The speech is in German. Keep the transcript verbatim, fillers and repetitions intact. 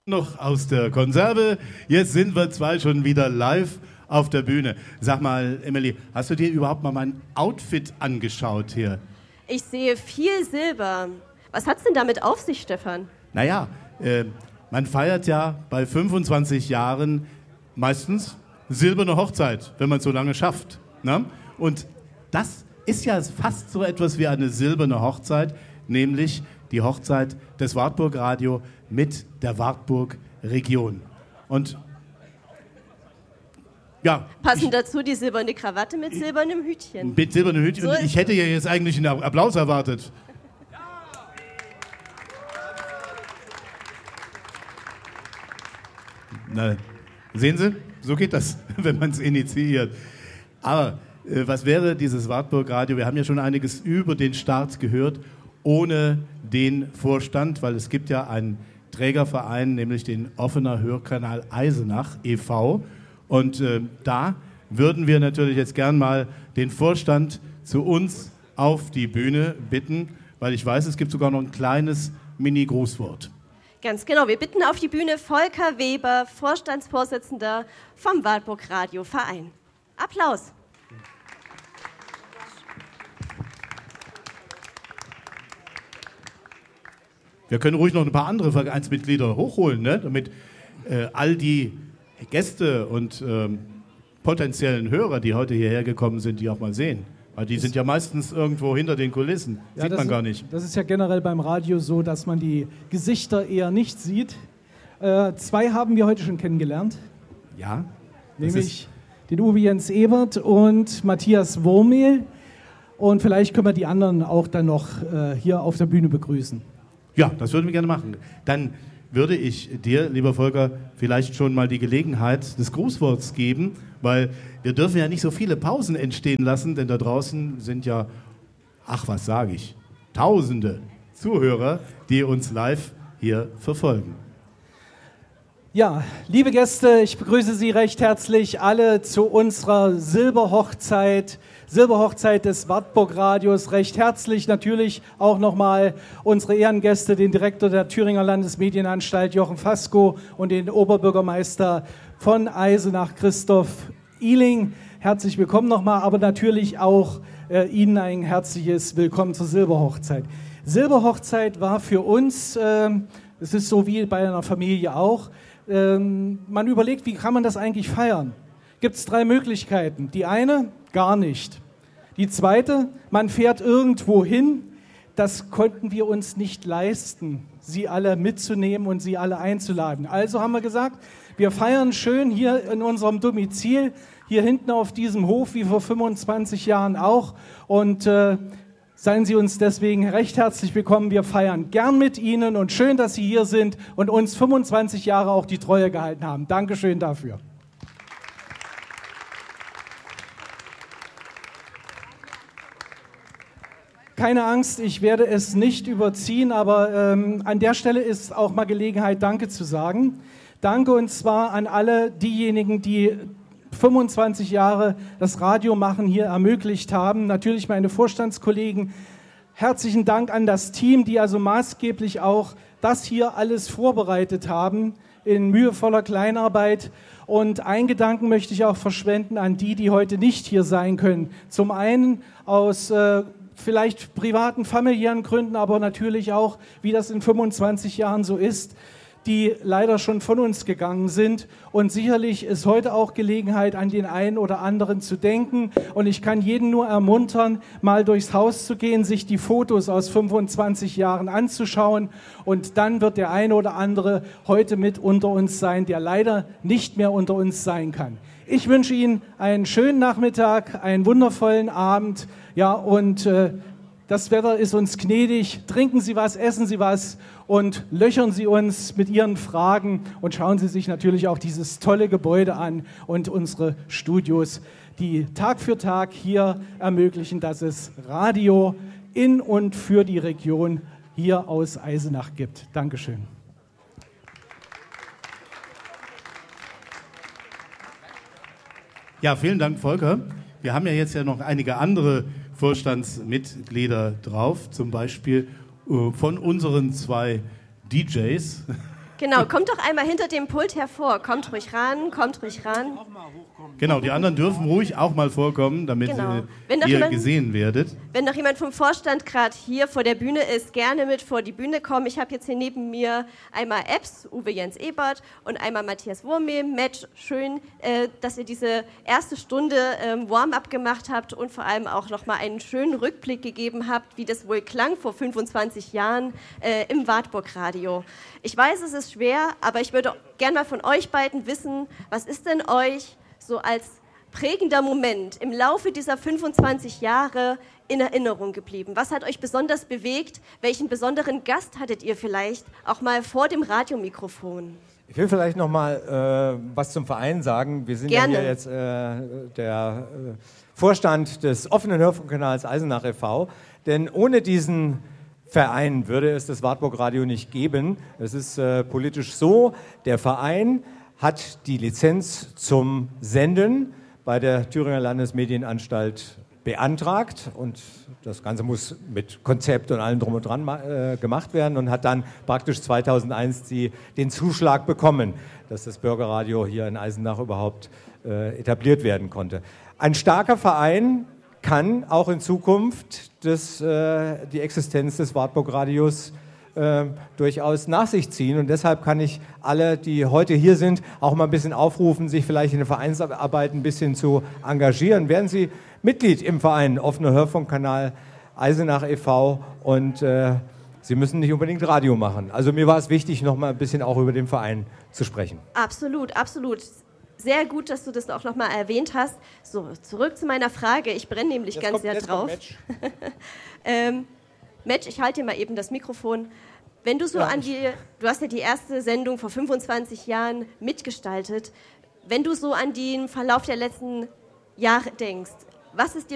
Noch aus der Konserve. Jetzt sind wir zwei schon wieder live auf der Bühne. Sag mal, Emily, hast du dir überhaupt mal mein Outfit angeschaut hier? Ich sehe viel Silber. Was hat's denn damit auf sich, Stefan? Naja, äh, man feiert ja bei fünfundzwanzig Jahren meistens silberne Hochzeit, wenn man es so lange schafft. Ne? Und das ist ja fast so etwas wie eine silberne Hochzeit, nämlich die Hochzeit des Wartburg Radio mit der Wartburg Region. Und ja, passend dazu die silberne Krawatte mit silbernem Hütchen. Mit silbernem Hütchen. So Und ich hätte ja jetzt eigentlich einen Applaus erwartet. Ja. Na, sehen Sie, so geht das, wenn man es initiiert. Aber äh, was wäre dieses Wartburg Radio? Wir haben ja schon einiges über den Start gehört, ohne den Vorstand, weil es gibt ja einen Trägerverein, nämlich den Offener Hörkanal Eisenach e V. Und äh, da würden wir natürlich jetzt gern mal den Vorstand zu uns auf die Bühne bitten, weil ich weiß, es gibt sogar noch ein kleines Mini-Grußwort. Ganz genau, wir bitten auf die Bühne Volker Weber, Vorstandsvorsitzender vom Wartburg Radio Verein. Applaus. Wir können ruhig noch ein paar andere Vereinsmitglieder hochholen, ne? Damit äh, all die Gäste und ähm, potenziellen Hörer, die heute hierher gekommen sind, die auch mal sehen. Weil die sind ja meistens irgendwo hinter den Kulissen. Ja, sieht man gar nicht. Das ist ja generell beim Radio so, dass man die Gesichter eher nicht sieht. Äh, zwei haben wir heute schon kennengelernt. Ja. Nämlich den Uwe Jens Ebert und Matthias Wurmehl. Und vielleicht können wir die anderen auch dann noch äh, hier auf der Bühne begrüßen. Ja, das würden wir gerne machen. Dann würde ich dir, lieber Volker, vielleicht schon mal die Gelegenheit des Grußworts geben, weil wir dürfen ja nicht so viele Pausen entstehen lassen, denn da draußen sind ja, ach was sage ich, tausende Zuhörer, die uns live hier verfolgen. Ja, liebe Gäste, ich begrüße Sie recht herzlich alle zu unserer Silberhochzeit, Silberhochzeit des Wartburg Radios. Recht herzlich natürlich auch nochmal unsere Ehrengäste, den Direktor der Thüringer Landesmedienanstalt Jochen Fasko und den Oberbürgermeister von Eisenach Christoph Ihling. Herzlich willkommen nochmal, aber natürlich auch äh, Ihnen ein herzliches Willkommen zur Silberhochzeit. Silberhochzeit war für uns, äh, es ist so wie bei einer Familie auch, Ähm, man überlegt, wie kann man das eigentlich feiern? Gibt es drei Möglichkeiten. Die eine, gar nicht. Die zweite, man fährt irgendwo hin. Das konnten wir uns nicht leisten, sie alle mitzunehmen und sie alle einzuladen. Also haben wir gesagt, wir feiern schön hier in unserem Domizil, hier hinten auf diesem Hof, wie vor fünfundzwanzig Jahren auch. Und äh, seien Sie uns deswegen recht herzlich willkommen. Wir feiern gern mit Ihnen und schön, dass Sie hier sind und uns fünfundzwanzig Jahre auch die Treue gehalten haben. Dankeschön dafür. Keine Angst, ich werde es nicht überziehen, aber ähm, an der Stelle ist auch mal Gelegenheit, Danke zu sagen. Danke und zwar an alle diejenigen, die fünfundzwanzig Jahre das Radio machen hier ermöglicht haben. Natürlich meine Vorstandskollegen. Herzlichen Dank an das Team, die also maßgeblich auch das hier alles vorbereitet haben in mühevoller Kleinarbeit. Und einen Gedanken möchte ich auch verschwenden an die, die heute nicht hier sein können. Zum einen aus äh, vielleicht privaten, familiären Gründen, aber natürlich auch, wie das in fünfundzwanzig Jahren so ist, die leider schon von uns gegangen sind. Und sicherlich ist heute auch Gelegenheit, an den einen oder anderen zu denken. Und ich kann jeden nur ermuntern, mal durchs Haus zu gehen, sich die Fotos aus fünfundzwanzig Jahren anzuschauen. Und dann wird der eine oder andere heute mit unter uns sein, der leider nicht mehr unter uns sein kann. Ich wünsche Ihnen einen schönen Nachmittag, einen wundervollen Abend. Ja, und äh, das Wetter ist uns gnädig. Trinken Sie was, essen Sie was und löchern Sie uns mit Ihren Fragen und schauen Sie sich natürlich auch dieses tolle Gebäude an und unsere Studios, die Tag für Tag hier ermöglichen, dass es Radio in und für die Region hier aus Eisenach gibt. Dankeschön. Ja, vielen Dank, Volker. Wir haben ja jetzt ja noch einige andere Vorstandsmitglieder drauf, zum Beispiel äh, von unseren zwei D Js, Genau, kommt doch einmal hinter dem Pult hervor. Kommt ruhig ran, kommt ruhig ran. Genau, die anderen dürfen ruhig auch mal vorkommen, damit Genau. Wenn ihr jemand, gesehen werdet. Wenn noch jemand vom Vorstand gerade hier vor der Bühne ist, gerne mit vor die Bühne kommen. Ich habe jetzt hier neben mir einmal Epps, Uwe Jens Ebert und einmal Matthias Wurme. Matt, schön, äh, dass ihr diese erste Stunde ähm, Warm-up gemacht habt und vor allem auch nochmal einen schönen Rückblick gegeben habt, wie das wohl klang vor fünfundzwanzig Jahren äh, im Wartburg-Radio. Ich weiß, es ist schwer, aber ich würde gerne mal von euch beiden wissen, was ist denn euch so als prägender Moment im Laufe dieser fünfundzwanzig Jahre in Erinnerung geblieben? Was hat euch besonders bewegt? Welchen besonderen Gast hattet ihr vielleicht auch mal vor dem Radiomikrofon? Ich will vielleicht noch mal äh, was zum Verein sagen. Wir sind Gerne. ja hier jetzt äh, der äh, Vorstand des offenen Hörfunkkanals Eisenach e V Denn ohne diesen Verein würde es das Wartburg-Radio nicht geben. Es ist äh, politisch so, der Verein hat die Lizenz zum Senden bei der Thüringer Landesmedienanstalt beantragt und das Ganze muss mit Konzept und allem drum und dran äh, gemacht werden und hat dann praktisch zweitausendeins die, den Zuschlag bekommen, dass das Bürgerradio hier in Eisenach überhaupt äh, etabliert werden konnte. Ein starker Verein kann auch in Zukunft das, äh, die Existenz des Wartburg-Radios äh, durchaus nach sich ziehen. Und deshalb kann ich alle, die heute hier sind, auch mal ein bisschen aufrufen, sich vielleicht in der Vereinsarbeit ein bisschen zu engagieren. Werden Sie Mitglied im Verein Offener Hörfunkkanal Eisenach e V und äh, Sie müssen nicht unbedingt Radio machen. Also mir war es wichtig, noch mal ein bisschen auch über den Verein zu sprechen. Absolut, absolut. Sehr gut, dass du das auch nochmal erwähnt hast. So, zurück zu meiner Frage. Ich brenne nämlich jetzt ganz kommt, sehr drauf. ähm, Match, ich halte dir mal eben das Mikrofon. Wenn du so ja, an die, du hast ja die erste Sendung vor fünfundzwanzig Jahren mitgestaltet. Wenn du so an den Verlauf der letzten Jahre denkst, was ist dir